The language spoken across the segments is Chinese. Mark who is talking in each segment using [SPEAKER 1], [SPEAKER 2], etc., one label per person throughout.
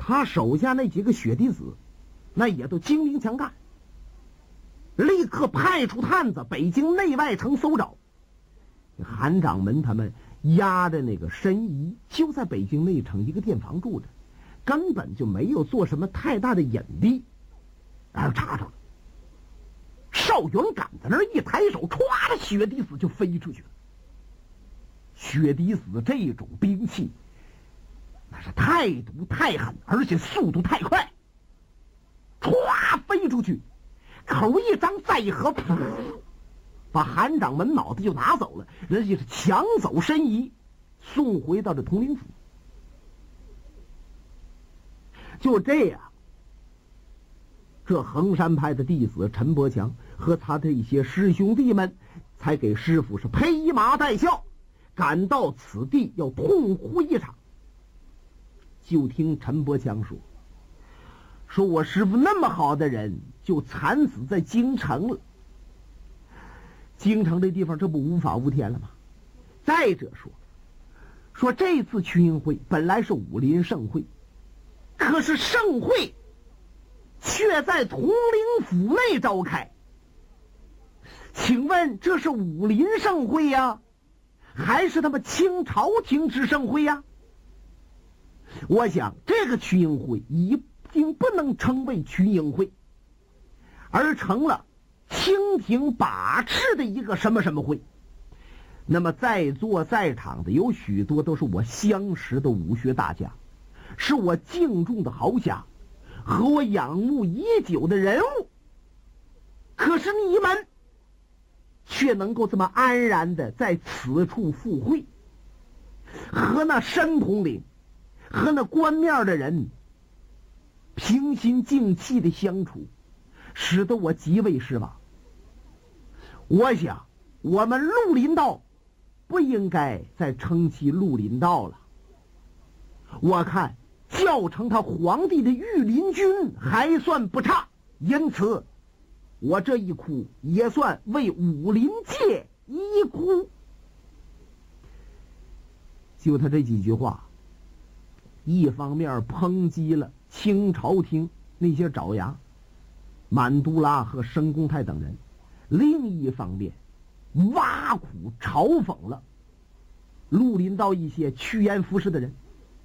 [SPEAKER 1] 他手下那几个血滴子，那也都精明强干，立刻派出探子北京内外城搜找。韩掌门他们押的那个申遗就在北京内城一个店房住着，根本就没有做什么太大的隐蔽，然后查着了。邵元赶在那儿一抬手，歘的血滴子就飞出去了。血滴子这种兵器那是太毒太狠，而且速度太快，歘飞出去，口一张再一合，噗，把韩掌门脑袋就拿走了，人家是抢走申遗，送回到这统领府。就这样，这衡山派的弟子陈伯强和他这些师兄弟们才给师傅是披麻戴孝，赶到此地要痛呼一场。就听陈伯强说我师傅那么好的人就惨死在京城了。京城这地方这不无法无天了吗？再者说这次群英会本来是武林盛会，可是盛会却在统领府内召开，请问这是武林盛会呀，还是他们清朝廷之盛会呀？我想这个群英会已经不能称为群英会，而成了清廷把持的一个什么什么会。那么在座在场的有许多都是我相识的武学大家，是我敬重的豪侠和我仰慕已久的人物，可是你们却能够这么安然的在此处赴会，和那申统领和那官面的人平心静气的相处，使得我极为失望。我想我们绿林道不应该再称其绿林道了，我看叫成他皇帝的御林军还算不差，因此我这一哭也算为武林界一哭。就他这几句话，一方面抨击了清朝廷那些爪牙满都拉和申公泰等人，另一方面挖苦嘲讽了绿林道一些趋炎附势的人。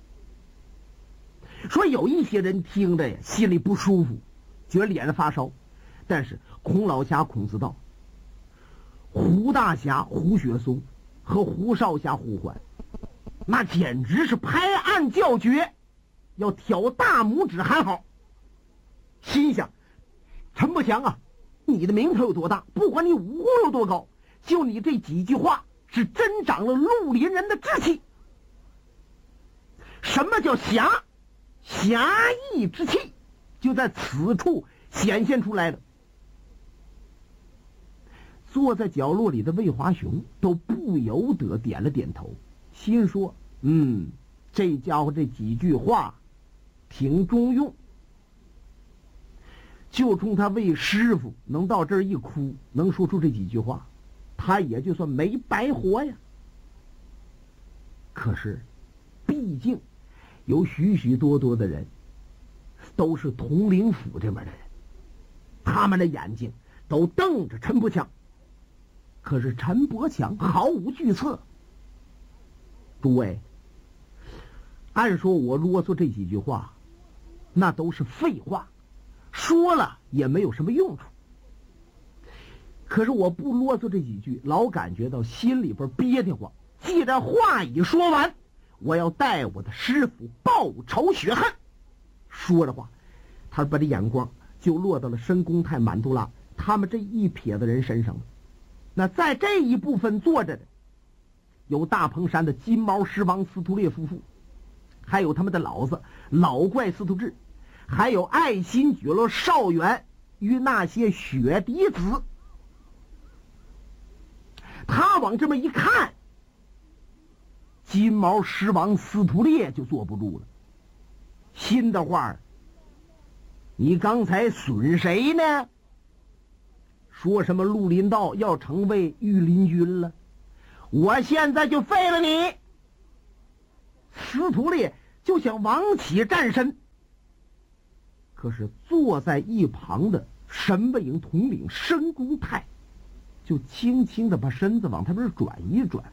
[SPEAKER 1] 说有一些人听着呀心里不舒服，觉得脸上发烧，但是孔老侠孔自道、胡大侠胡雪松和胡少侠胡欢，那简直是拍案叫绝，要挑大拇指喊好。心想陈伯强啊，你的名头有多大，不管你武功有多高，就你这几句话是真长了绿林人的志气。什么叫侠义之气，就在此处显现出来了。坐在角落里的魏华雄都不由得点了点头，心说这家伙这几句话挺中用。就冲他魏师傅能到这儿一哭，能说出这几句话，他也就算没白活呀。可是毕竟有许许多多的人都是统领府这边的人，他们的眼睛都瞪着陈伯强，可是陈伯强毫无惧色。诸位，按说我啰嗦这几句话那都是废话，说了也没有什么用处，可是我不啰嗦这几句，老感觉到心里边憋得慌。既然话已说完，我要带我的师傅报仇雪恨。说着话，他把这眼光就落到了申公泰、满都拉他们这一撇的人身上了。那在这一部分坐着的有大蓬山的金毛狮王司徒烈夫妇，还有他们的老子老怪司徒志，还有爱新觉罗少元与那些血滴子。他往这么一看，金毛狮王司徒烈就坐不住了，心的话，你刚才损谁呢？说什么绿林道要成为御林军了，我现在就废了你。司徒烈就想王起战身， 可是坐在一旁的神卫营统领申公泰就轻轻地把身子往他那儿转一转。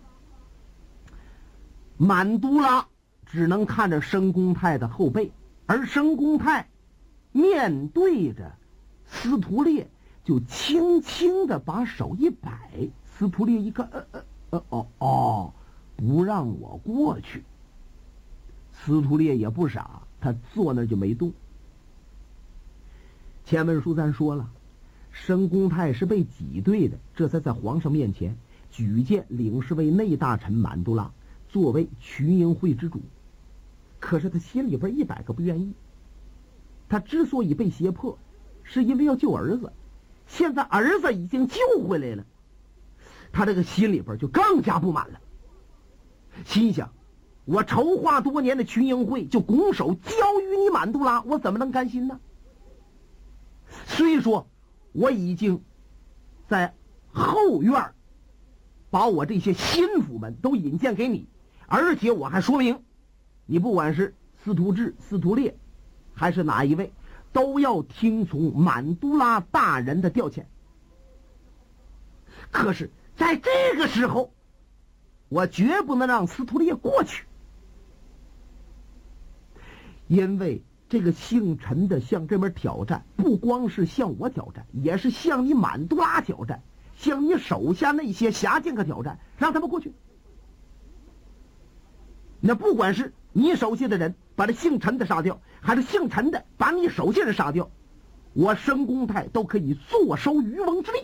[SPEAKER 1] 满都拉只能看着申公泰的后背，而申公泰面对着司徒烈就轻轻地把手一摆，司徒烈一看，不让我过去。司徒烈也不傻，他坐那儿就没动。前文书咱说了，申公泰是被挤兑的，这才在皇上面前举荐领侍卫内大臣满都拉作为群英会之主。可是他心里边100个不愿意。他之所以被胁迫，是因为要救儿子，现在儿子已经救回来了，他这个心里边就更加不满了。心想，我筹划多年的群英会就拱手交于你满都拉，我怎么能甘心呢？虽说我已经在后院把我这些心腹们都引荐给你，而且我还说明，你不管是司徒志、司徒烈还是哪一位，都要听从满都拉大人的调遣。可是在这个时候，我绝不能让司徒烈过去，因为这个姓陈的向这边挑战，不光是向我挑战，也是向你满都拉挑战，向你手下那些侠剑客挑战，让他们过去。那不管是你手下的人把这姓陈的杀掉，还是姓陈的把你手下人杀掉，我申公泰都可以坐收渔翁之利。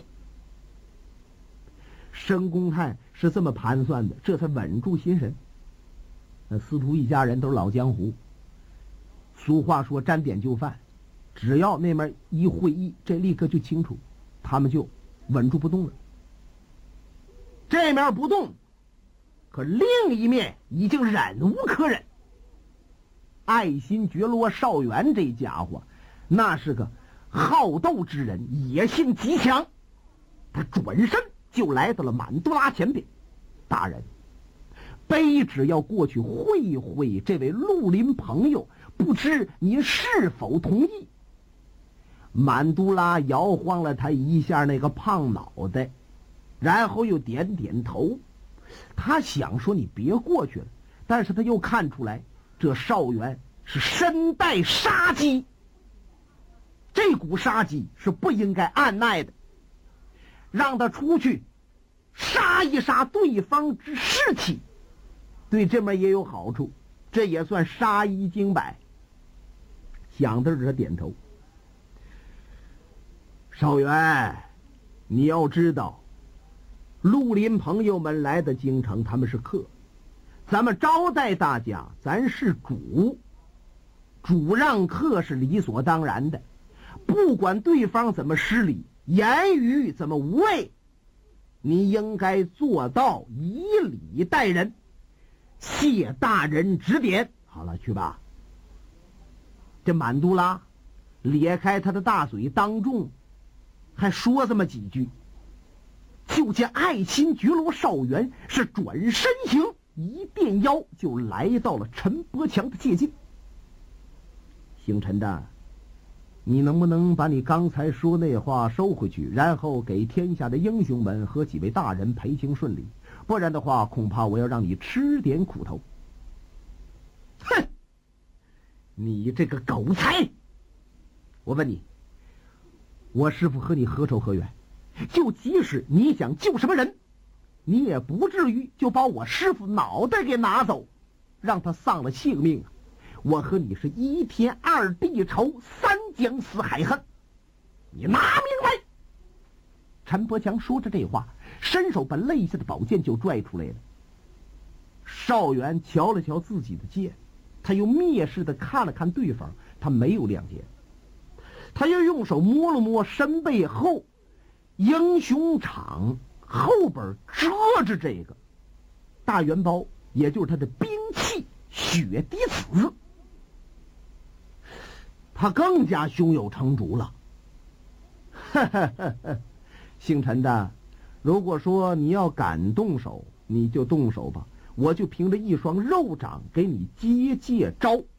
[SPEAKER 1] 申公泰是这么盘算的，这才稳住心神。那司徒一家人都是老江湖，俗话说沾点就犯，只要那边一会议，这立刻就清楚，他们就稳住不动了。这面不动，可另一面已经忍无可忍。爱新觉罗少元这家伙，那是个好斗之人，野性极强。他转身就来到了满都拉前边。大人，卑职要过去会一会这位绿林朋友，不知您是否同意？满都拉摇晃了他一下那个胖脑袋，然后又点点头。他想说你别过去了，但是他又看出来这少元是身带杀机，这股杀机是不应该按捺的，让他出去杀一杀对方之士气，对这面也有好处，这也算杀一儆百。想到这，他点头。少元，你要知道，绿林朋友们来的京城，他们是客，咱们招待大家，咱是主，主让客是理所当然的，不管对方怎么失礼，言语怎么无谓，你应该做到以礼待人。谢大人指点。好了，去吧。这满都拉咧开他的大嘴，当众还说这么几句，就见爱新觉罗少元是转身行，一垫腰就来到了陈伯强的界近。姓陈的，你能不能把你刚才说那话收回去，然后给天下的英雄们和几位大人陪行顺利？不然的话，恐怕我要让你吃点苦头。哼，你这个狗才！我问你，我师父和你何仇何怨？就即使你想救什么人，你也不至于就把我师父脑袋给拿走，让他丧了性命啊！我和你是一天二地仇，三江四海恨，你拿明白？陈伯强说着这话，伸手把肋下的宝剑就拽出来了。少元瞧了瞧自己的剑，他又蔑视地看了看对方，他没有亮剑。他又用手摸了摸身背后英雄场后边遮着这个大元包，也就是他的兵器血滴子，他更加胸有成竹了。姓陈的，如果说你要敢动手，你就动手吧，我就凭着一双肉掌给你接招。